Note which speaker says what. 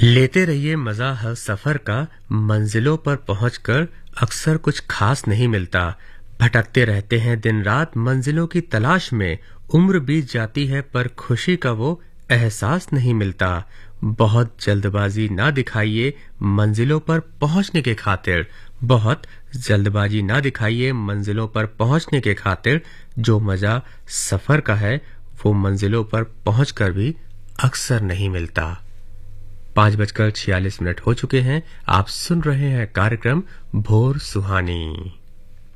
Speaker 1: लेते रहिए मजा हर सफर का। मंजिलों पर पहुंचकर अक्सर कुछ खास नहीं मिलता। भटकते रहते हैं दिन रात मंजिलों की तलाश में। उम्र बीत जाती है पर खुशी का वो एहसास नहीं मिलता। बहुत जल्दबाजी ना दिखाइए मंजिलों पर पहुंचने के खातिर। बहुत जल्दबाजी ना दिखाइए मंजिलों पर पहुंचने के खातिर। जो मजा सफर का है वो मंजिलों पर पहुंचकर भी अक्सर नहीं मिलता। 5:46 हो चुके हैं। आप सुन रहे हैं कार्यक्रम भोर सुहानी।